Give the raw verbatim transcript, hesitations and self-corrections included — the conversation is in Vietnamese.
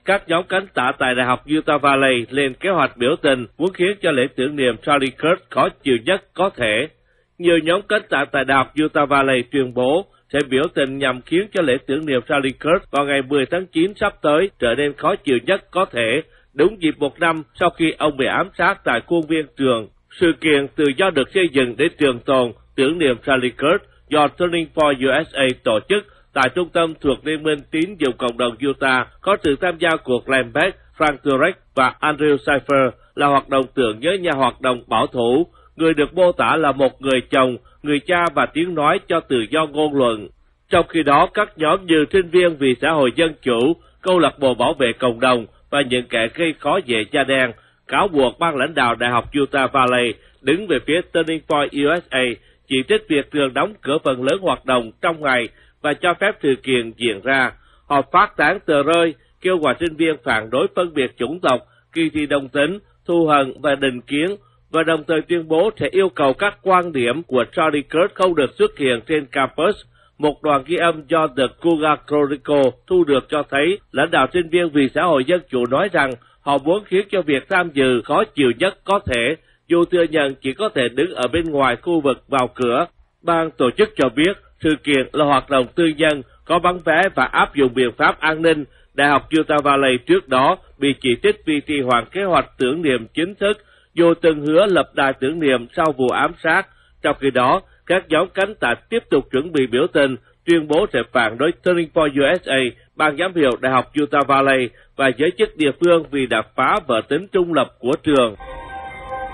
các nhóm cánh tả tại Đại học Utah Valley lên kế hoạch biểu tình muốn khiến cho lễ tưởng niệm Charlie Kirk khó chịu nhất có thể. Nhiều nhóm cánh tả tại Đại học Utah Valley tuyên bố sẽ biểu tình nhằm khiến cho lễ tưởng niệm Charlie Kirk vào ngày mười tháng chín sắp tới trở nên khó chịu nhất có thể, đúng dịp một năm sau khi ông bị ám sát tại khuôn viên trường. Sự kiện tự do được xây dựng để trường tồn tưởng niệm Charlie Kirk do Turning Point u ét a tổ chức tại trung tâm thuộc Liên minh tín dụng cộng đồng Utah, có sự tham gia của Glenn Beck, Frank Turek và Andrew Cipher, là hoạt động tưởng nhớ nhà hoạt động bảo thủ, người được mô tả là một người chồng, người cha và tiếng nói cho tự do ngôn luận. Trong khi đó, các nhóm như sinh viên vì xã hội dân chủ, câu lạc bộ bảo vệ cộng đồng và những kẻ gây khó dễ da đen cáo buộc ban lãnh đạo Đại học Utah Valley đứng về phía Turning Point u ét a, chỉ trích việc trường đóng cửa phần lớn hoạt động trong ngày và cho phép sự kiện diễn ra. Họ phát tán tờ rơi kêu gọi sinh viên phản đối phân biệt chủng tộc, kỳ thị đồng tính, thù hận và định kiến, và đồng thời tuyên bố sẽ yêu cầu các quan điểm của Charlie Kirk không được xuất hiện trên campus. Một đoạn ghi âm do The Cougar Chronicle thu được cho thấy lãnh đạo sinh viên vì xã hội dân chủ nói rằng họ muốn khiến cho việc tham dự khó chịu nhất có thể, dù thừa nhận chỉ có thể đứng ở bên ngoài khu vực vào cửa. Ban tổ chức cho biết sự kiện là hoạt động tư nhân, có bán vé và áp dụng biện pháp an ninh. Đại học Utah Valley trước đó bị chỉ trích vì trì hoãn kế hoạch tưởng niệm chính thức, dù từng hứa lập đài tưởng niệm sau vụ ám sát. Trong khi đó, các nhóm cánh tả tiếp tục chuẩn bị biểu tình, tuyên bố sẽ phản đối Turning Point u ét a, ban giám hiệu Đại học Utah Valley và giới chức địa phương vì đã phá vỡ tính trung lập của trường.